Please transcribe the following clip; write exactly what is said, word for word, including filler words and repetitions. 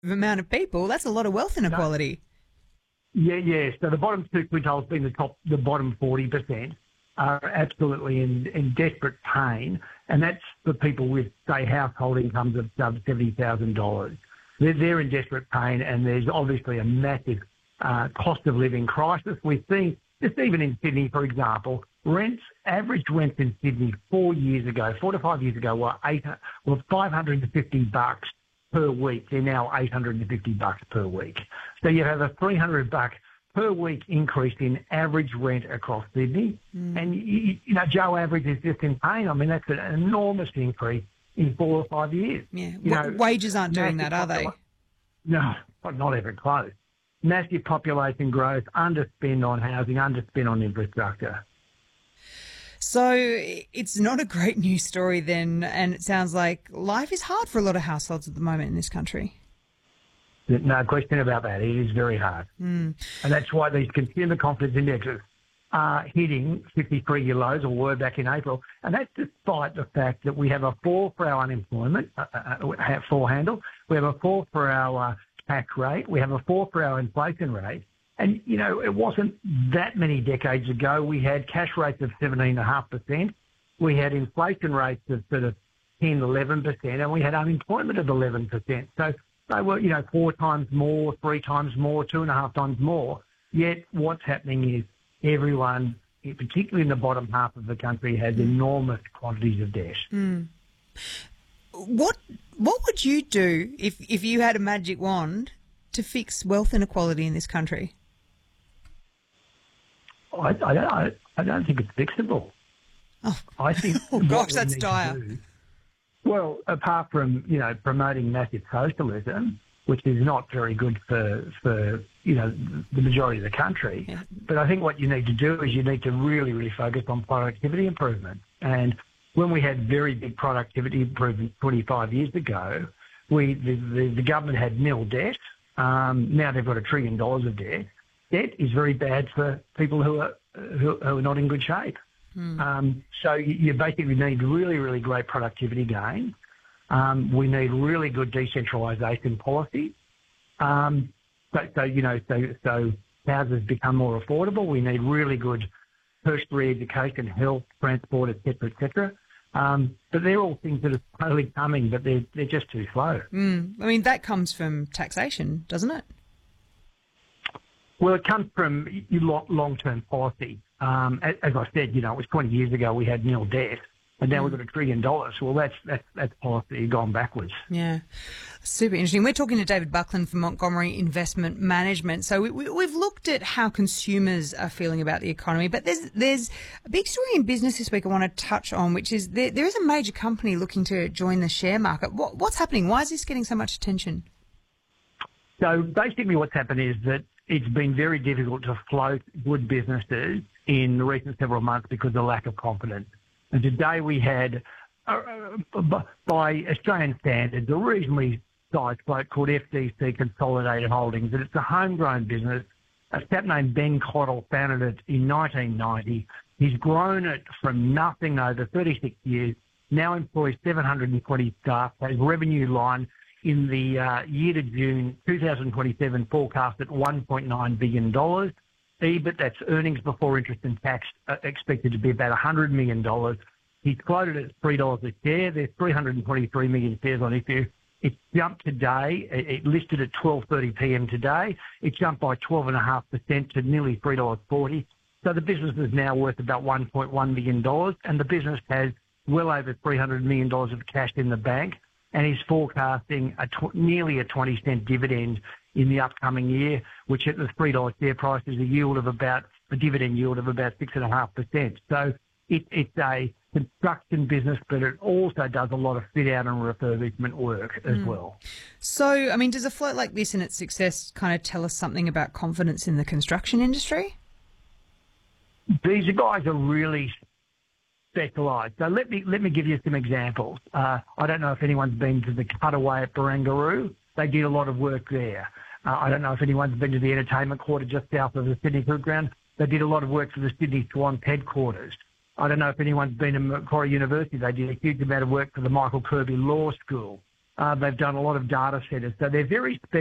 amount of people, that's a lot of wealth No, inequality. yeah, yeah. So the bottom two quintiles, being the top, the bottom forty percent, are absolutely in, in desperate pain, and that's the people with, say, household incomes of sub seventy thousand dollars. They're, they're in desperate pain, and there's obviously a massive uh, cost of living crisis. We've seen, just even in Sydney, for example, rents, average rents in Sydney four years ago, four to five years ago, were eight, were five hundred fifty bucks per week. They're now eight hundred fifty bucks per week. So you have a three hundred buck per week increase in average rent across Sydney. Mm. And, you, you know, Joe Average is just in pain. I mean, that's an enormous increase in four or five years. Yeah, you w- know, wages aren't doing that, are they? No, not even close. Massive population growth, underspend on housing, underspend on infrastructure. So it's not a great news story then, and it sounds like life is hard for a lot of households at the moment in this country. No question about that. It is very hard. Mm. And that's why these consumer confidence indexes are hitting fifty-three-year lows, or were back in April. And that's despite the fact that we have a four for our unemployment, uh, uh, four handle. We have a four for our uh, tax rate. We have a four for our inflation rate. And, you know, it wasn't that many decades ago. We had cash rates of seventeen point five percent. We had inflation rates of sort of ten, eleven percent, and we had unemployment of eleven percent. So they were, you know, four times more, three times more, two and a half times more. Yet what's happening is everyone, particularly in the bottom half of the country, has enormous quantities of debt. Mm. What What would you do if, if you had a magic wand to fix wealth inequality in this country? I, I, don't, I don't think it's fixable. Oh, I think oh gosh, that's dire. Do, well, apart from, you know, promoting massive socialism, which is not very good for, for you know, the majority of the country. Yeah. But I think what you need to do is you need to really, really focus on productivity improvement. And when we had very big productivity improvements twenty-five years ago, we the, the, the government had nil debt. Um, now they've got a trillion dollars of debt. Debt is very bad for people who are who, who are not in good shape. Mm. Um, so you, you basically need really, really great productivity gains. Um, we need really good decentralisation policy. Um, so, so, you know, so, so houses become more affordable. We need really good tertiary education, health, transport, et cetera, et cetera. Um, but they're all things that are totally coming, but they're, they're just too slow. Mm. I mean, that comes from taxation, doesn't it? Well, it comes from long-term policy. Um, as, as I said, you know, it was twenty years ago we had nil debt, and now mm. we've got a trillion dollars. Well, that's that's that's policy gone backwards. Yeah, super interesting. We're talking to David Buckland from Montgomery Investment Management. So we, we, we've looked at how consumers are feeling about the economy, but there's there's a big story in business this week I want to touch on, which is there, there is a major company looking to join the share market. What, what's happening? Why is this getting so much attention? So basically what's happened is that it's been very difficult to float good businesses in the recent several months because of the lack of confidence. And today we had, uh, by Australian standards, a reasonably sized float called F D C Consolidated Holdings, and it's a homegrown business. A chap named Ben Cottle founded it in nineteen ninety. He's grown it from nothing over thirty-six years, now employs seven hundred twenty staff, has revenue line in the uh, year to June two thousand twenty-seven forecast at one point nine billion dollars. E B I T, that's earnings before interest and tax, uh, expected to be about one hundred million dollars. He's quoted at three dollars a share. There's three hundred twenty-three million shares on issue. It's jumped today. It, it listed at twelve thirty p m today. It jumped by twelve point five percent to nearly three dollars forty. So the business is now worth about one point one million dollars, and the business has well over three hundred million dollars of cash in the bank, and is forecasting a tw- nearly a twenty cent dividend in the upcoming year, which at the three dollars share price is a yield of about, a dividend yield of about six point five percent. So it, it's a construction business, but it also does a lot of fit-out and refurbishment work as mm. well. So, I mean, does a float like this and its success kind of tell us something about confidence in the construction industry? These guys are really specialised. So let me let me give you some examples. Uh, I don't know if anyone's been to the Cutaway at Barangaroo. They did a lot of work there. Uh, I don't know if anyone's been to the entertainment quarter just south of the Sydney Cricket Ground. They did a lot of work for the Sydney Swans headquarters. I don't know if anyone's been to Macquarie University. They did a huge amount of work for the Michael Kirby Law School. Uh, they've done a lot of data centres. So they're very special.